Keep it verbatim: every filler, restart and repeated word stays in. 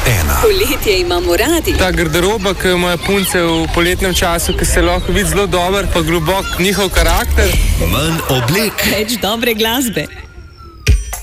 ena. Poletje imamo radi. Ta garderoba, ki imajo punce v poletnem času, ki se lahko vidi zelo dober, pa globok njihov karakter. Manj oblek. Več dobre glasbe.